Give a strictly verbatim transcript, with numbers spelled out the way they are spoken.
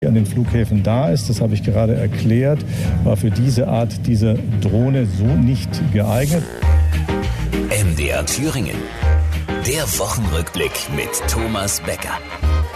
an den Flughäfen da ist. Das habe ich gerade erklärt, war für diese Art dieser Drohne so nicht geeignet. M D R Thüringen. Der Wochenrückblick mit Thomas Becker.